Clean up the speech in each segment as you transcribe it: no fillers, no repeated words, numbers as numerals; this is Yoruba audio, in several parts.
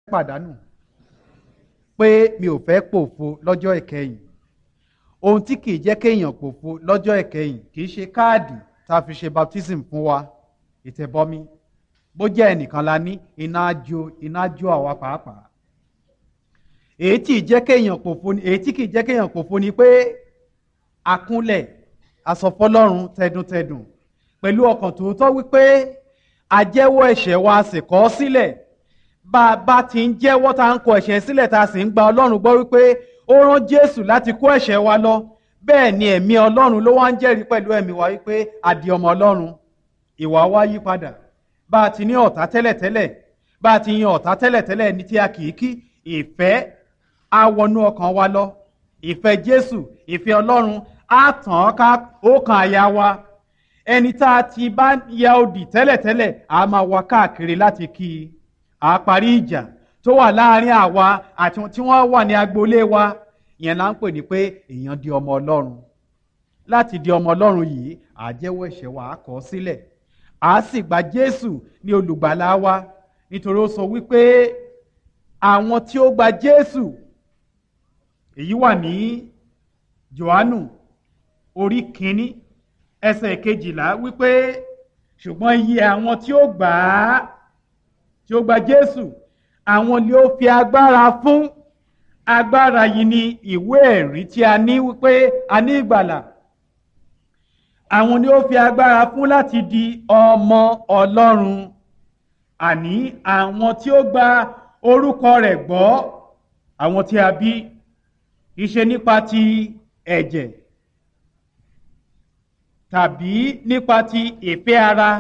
pàdánù pé mi ò fẹ́ pòfo lọ́jọ́ ìkẹyìn. Ohun tí kì í jẹ́ kéèyàn pòfo lọ́jọ́ ìkẹyìn kì í ṣe káàdì tá a fi ṣe baptism fún wa, ìtẹ̀bọmi. Bó jẹ́ ẹnìkan la ní, iná jó àwa pàápàá. Èyí tí kì í jẹ́ kéèyàn pòfo ni pé akúnlẹ̀ asọ̀fọ́lọ́run tẹdùntẹdùn pẹ̀lú ọkàn tòótọ́ wípé àjẹ́wọ́ ẹ̀ṣẹ̀ wa sì kọ̀ ọ́ sílẹ̀. Bá a bá ti ń jẹ́wọ́ tá a ń kọ ẹ̀ṣẹ̀ sílẹ̀ tá a sì ń gba Ọlọ́run gbọ́ wípé ó rán Jésù láti kó ẹ̀ṣẹ̀ wa lọ, bẹ́ẹ̀ ni ẹ̀mí Ọlọ́run ló wá ń jẹ́rìí pẹ̀lú ẹ̀mí wa wípé a di ọmọ Ọlọ́run. Ìwà wa yí padà. Bá a ti ní ọ̀tá tẹ́lẹ̀tẹ́lẹ̀, bá a ti yan ọ̀tá tẹ́lẹ̀tẹ́lẹ̀ ní tí a kì í kí, ìfẹ́ á wọnú ọkàn wa lọ. Ìfẹ́ Jésù, ìfẹ́ Ọlọ́run á tàn ká ọkàn àyà wa. Ẹni tá a ti bá ya odì tẹ́lẹ̀tẹ́lẹ̀ á máa wá káàkiri láti kí i. À parí ìjà tó wà láàrin àwa àti tí wọ́n wà ní agboolé wa. Ìyẹn là ń pè ní pé èèyàn di ọmọ Ọlọ́run. Láti di ọmọ Ọlọ́run yìí, àjẹ́wọ́ ẹ̀ṣẹ̀ wa á kọ̀ ọ́ sílẹ̀. À sì gba Jésù ní olùgbàlà wa, nítorí ó sọ wípé àwọn tí ó gba Jésù, èyí wà ní Jòhánù orí 1 ẹsẹ̀ 12 wípé ṣùgbọ́n iye àwọn tí ó gbà á, tí ó gba Jésù, àwọn ni ó fi agbára fún. Agbára yìí ni ìwé ẹ̀rí tí a ní wípé a ní ìgbàlà. Àwọn ni ó fi agbára fún láti di ọmọ Ọlọ́run. Àní àwọn tí ó gba orúkọ rẹ̀ gbọ́, àwọn tí a bí, kì í ṣe nípa ti ẹ̀jẹ̀ tàbí nípa ti ìfẹ́ ara,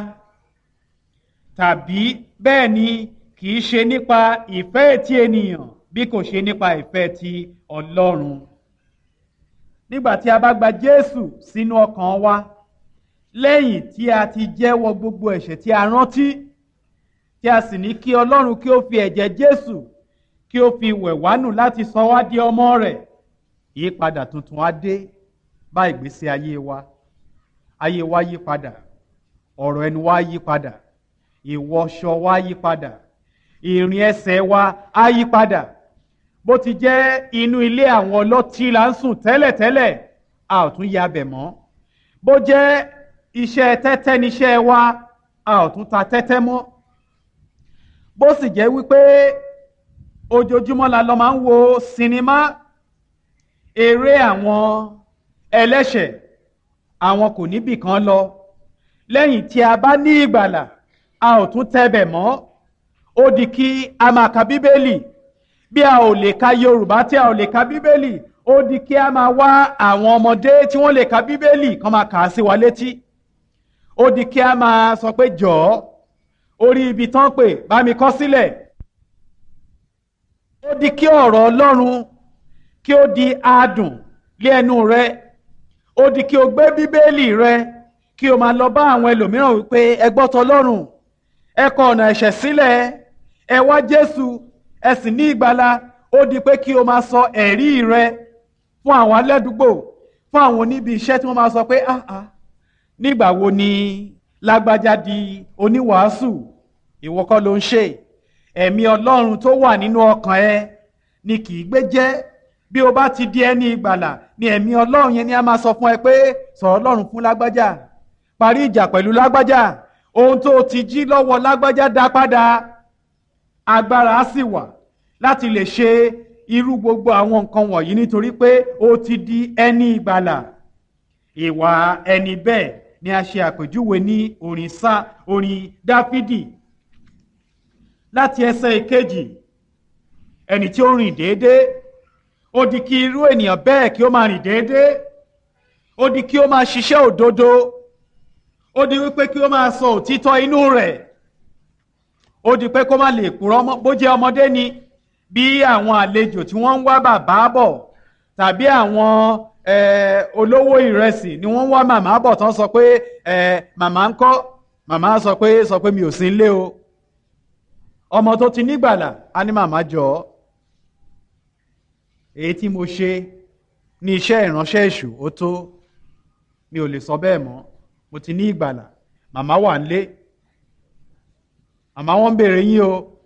tàbí bẹ́ẹ̀ ni kì í ṣe nípa ìfẹ́ ti ènìyàn, bí kò ṣe nípa ìfẹ́ ti Ọlọ́run. Nígbà tí a bá gba Jésù sínú ọkàn wa, lẹ́yìn tí a ti jẹ́wọ́ gbogbo ẹ̀ṣẹ̀ tí a rántí, tí a sì ní kí Ọlọ́run kí ó fi ẹ̀jẹ̀ Jésù kí ó fi wẹ̀ wá nù láti sọ wá di ọmọ rẹ̀, ìyípadà tuntun á dé bá ìgbésí ayé wa. Ayé wa yí padà, ọ̀rọ̀ ẹnu wa yí padà, ìwọṣọ wa yí padà, ìrìn ẹsẹ̀ wa á yí padà. Bó ti jẹ́ inú ilé àwọn ọlọ́tí là ń sùn tẹ́lẹ̀tẹ́lẹ̀, a ò tún ya bẹ̀ mọ́. Bó jẹ́ iṣẹ́ tẹ́tẹ́ níṣẹ́ wa, a ò tún ta tẹ́tẹ́ mọ́. Bó sì jẹ́ wípé ojoojúmọ́ la lọ máa ń wo sinimá, eré àwọn ẹlẹ́ṣẹ̀, àwọn kò níbì kan lọ. Lẹ́yìn tí a bá ní ìgbàlà, a ò tún tẹ́bẹ̀ mọ́. Ó di kí a máa ka Bíbélì. Bí a ò lè ka Yorùbá tí a ò lè ka Bíbélì, ó di kí a máa wá àwọn ọmọdé tí wọ́n lè ka Bíbélì kan máa kà á sí wa létí. Ó di kí a máa sọ pé jọ̀ọ́, orí ibi tán pè bá mi kọ sílẹ̀. Ó di kí ọ̀rọ̀ Ọlọ́run kí ó di adùn lé ẹnu rẹ. Ó di kí o gbé Bíbélì rẹ kí o máa lọ bá àwọn ẹlòmíràn wípé ẹ gbọ́ t'Ọlọ́run, ẹ kọ ọ̀nà ẹ̀ṣẹ̀ sílẹ̀, ẹ wá Jésù, ẹ sì ní ìgbàlà. Ó di pé kí o máa sọ ẹ̀rí rẹ fún àwọn aládùúgbò, fún àwọn oníbi iṣẹ́ tí wọ́n máa sọ pé nígbà wo ni lágbájá di oníwàásù? Ìwọ kọ́ ló ń ṣe. Ẹ̀mí Ọlọ́run tó wà nínú ọkàn ẹ ni kì í gbé jẹ́. Bí o bá ti di ẹni ìgbàlà, ni ẹ̀mí Ọlọ́run yẹn ni a máa sọ fún ẹ pé sọ̀rọ̀ Ọlọ́run fún lágbájá, parí ìjà pẹ̀lú lágbájá, ohun tó ti jí lọ́wọ́ lágbájá dá padà. Agbára á sì wà láti lè ṣe irú gbogbo àwọn nǹkan wọ̀nyí nítorí pé o ti di ẹni ìgbàlà. Ìwà ẹni bẹ́ẹ̀ ni a ṣe àpèjúwe ní orin Dáfídì láti ẹsẹ̀ 1. Ẹni tí ó rìn déédéé, ó di kí irú ènìyàn bẹ́ẹ̀ kí ó máa rìn déédéé. Ó di kí ó máa ṣiṣẹ́ òdodo. Ó di wípé kí ó máa sọ òtítọ́ inú rẹ̀. Ó di pé kó má lè purọ́ mọ́. Bó jẹ́ ọmọdé ni, bí àwọn àlejò tí wọ́n ń wá bàbá bọ̀, tàbí àwọn olówó ìrẹsì ni wọ́n ń wá màmá bọ̀ tán sọ pé màmá ń kọ́, màmá sọ pé mi ò sí nílé o. Ọmọ tó ti nígbàlà á ní màmá jọ̀ọ́, èyí tí mo ṣe ní iṣẹ́ ìránṣẹ́ èṣù ó tó, mi ò lè sọ bẹ́ẹ̀ mọ́, mo ti ní ìgbàlà. Màmá wà nílé, màmá wọn ń béèrè yín o,